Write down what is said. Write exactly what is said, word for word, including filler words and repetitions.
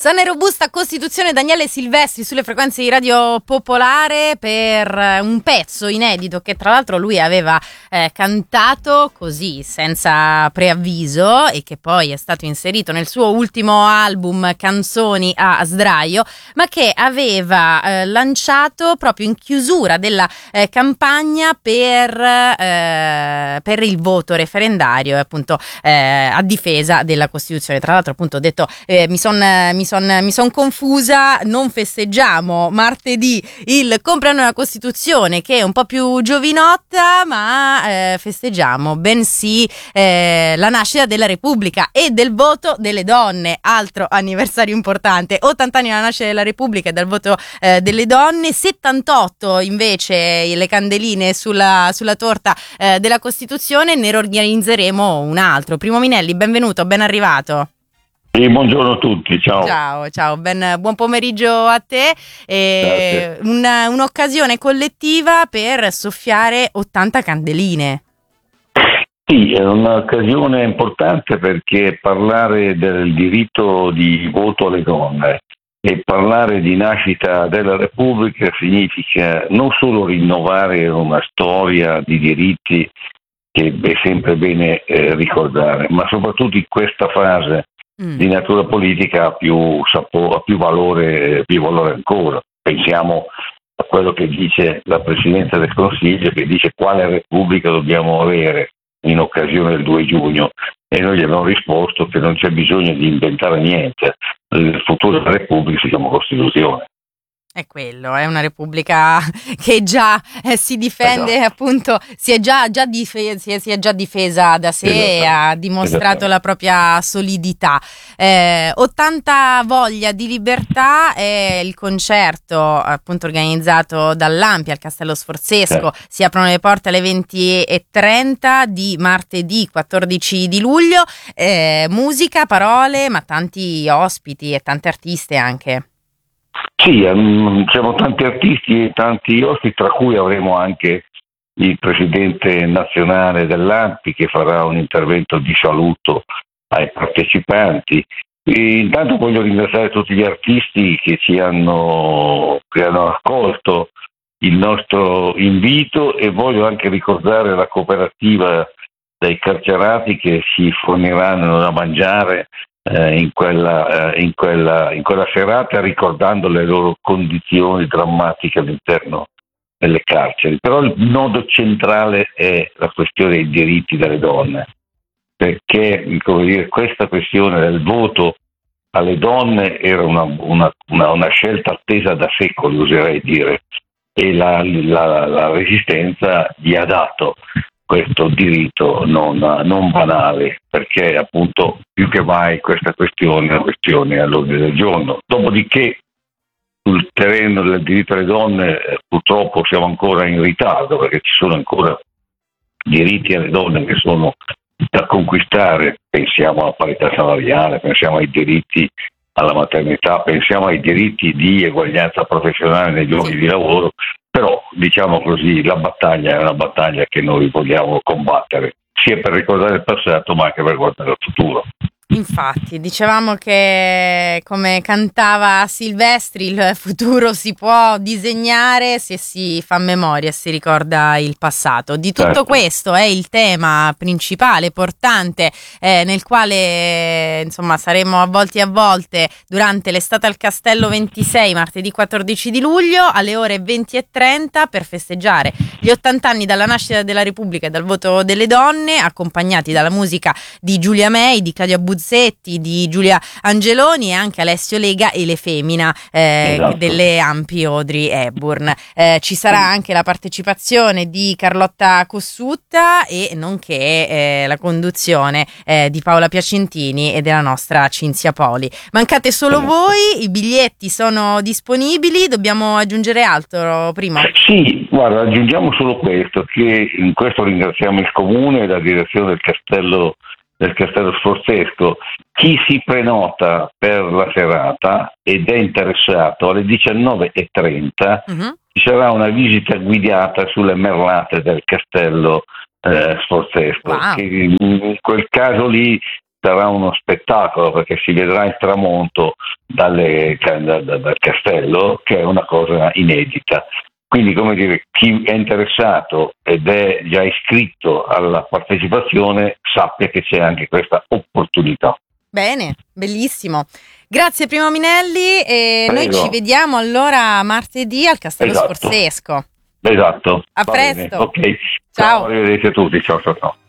Sana e robusta Costituzione, Daniele Silvestri sulle frequenze di Radio Popolare per un pezzo inedito che tra l'altro lui aveva eh, cantato così senza preavviso e che poi è stato inserito nel suo ultimo album Canzoni a sdraio, ma che aveva eh, lanciato proprio in chiusura della eh, campagna per, eh, per il voto referendario appunto eh, a difesa della Costituzione. Tra l'altro appunto ho detto eh, mi sono mi son, mi son confusa, non festeggiamo martedì il compleanno della Costituzione che è un po' più giovinotta, ma eh, festeggiamo bensì eh, la nascita della Repubblica e del voto delle donne, altro anniversario importante. ottanta anni dalla nascita della Repubblica e dal voto eh, delle donne, settantotto invece le candeline sulla, sulla torta eh, della Costituzione. Ne organizzeremo un altro. Primo Minelli, benvenuto, ben arrivato. Sì, buongiorno a tutti, ciao. Ciao, ciao, ben, buon pomeriggio a te. E una, un'occasione collettiva per soffiare ottanta candeline. Sì, è un'occasione importante perché parlare del diritto di voto alle donne e parlare di nascita della Repubblica significa non solo rinnovare una storia di diritti che è sempre bene eh, ricordare, ma soprattutto in questa fase di natura politica ha più, ha più valore, più valore ancora. Pensiamo a quello che dice la Presidenza del Consiglio, che dice quale Repubblica dobbiamo avere in occasione del due giugno, e noi gli abbiamo risposto che non c'è bisogno di inventare niente, il futuro della Repubblica si chiama Costituzione. È quello, è una Repubblica che già eh, si difende, esatto. Appunto, si è già, già difesa, si è, si è già difesa da sé, esatto. E ha dimostrato esatto. la propria solidità. Eh, ottanta voglia di libertà è il concerto appunto organizzato dall'Ampia al Castello Sforzesco. Eh. Si aprono le porte alle venti e trenta di martedì quattordici di luglio. Eh, musica, parole, ma tanti ospiti e tante artiste anche. Sì, siamo tanti artisti e tanti ospiti, tra cui avremo anche il presidente nazionale dell'A N P I che farà un intervento di saluto ai partecipanti. E intanto voglio ringraziare tutti gli artisti che ci hanno, che hanno accolto il nostro invito, e voglio anche ricordare la cooperativa dei carcerati che si forniranno da mangiare in quella, in quella, in quella serata, ricordando le loro condizioni drammatiche all'interno delle carceri. Però il nodo centrale è la questione dei diritti delle donne, perché come dire, questa questione del voto alle donne era una, una, una, una scelta attesa da secoli, oserei dire, e la, la, la Resistenza gli ha dato questo diritto non, non banale, perché appunto più che mai questa questione è una questione all'ordine del giorno. Dopodiché sul terreno del diritto alle donne eh, purtroppo siamo ancora in ritardo, perché ci sono ancora diritti alle donne che sono da conquistare. Pensiamo alla parità salariale, pensiamo ai diritti alla maternità, pensiamo ai diritti di eguaglianza professionale nei luoghi di lavoro. Però, diciamo così, la battaglia è una battaglia che noi vogliamo combattere, sia per ricordare il passato, ma anche per guardare al futuro. Infatti, dicevamo che, come cantava Silvestri, il futuro si può disegnare se si fa memoria e si ricorda il passato. Di tutto certo. Questo è il tema principale, portante, eh, nel quale insomma saremo avvolti a volte durante l'estate al Castello ventisei, martedì quattordici di luglio, alle ore venti e trenta, per festeggiare gli ottanta anni dalla nascita della Repubblica e dal voto delle donne, accompagnati dalla musica di Giulia May, di Claudia Buzzetti, di Giulia Angeloni e anche Alessio Lega e le Femina eh, esatto. delle Ampi Audrey Hepburn. Eh, ci sarà anche la partecipazione di Carlotta Cossutta e nonché eh, la conduzione eh, di Paola Piacentini e della nostra Cinzia Poli. Mancate solo voi, i biglietti sono disponibili, dobbiamo aggiungere altro prima? Sì, guarda, aggiungiamo solo questo, che in questo ringraziamo il Comune e la direzione del Castello del Castello Sforzesco. Chi si prenota per la serata ed è interessato, alle diciannove e trenta uh-huh. ci sarà una visita guidata sulle merlate del Castello eh, Sforzesco, wow. che in quel caso lì sarà uno spettacolo, perché si vedrà il tramonto dalle, da, da, dal castello, che è una cosa inedita. Quindi, come dire, chi è interessato ed è già iscritto alla partecipazione sappia che c'è anche questa opportunità. Bene, bellissimo. Grazie Primo Minelli e Prego. Noi ci vediamo allora martedì al Castello Esatto. Sforzesco. Esatto. A Va presto. bene. Ok. Ciao. Ciao, arrivederci a tutti. Ciao, ciao, ciao.